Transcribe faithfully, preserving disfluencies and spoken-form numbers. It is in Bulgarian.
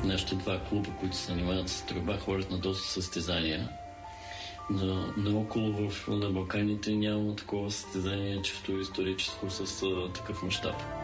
нашите два клуба, които се занимават с стрелба, ходят на доста състезания. Но наоколо в, на Балканите няма такова състезание чисто историческо с а, такъв мащаб.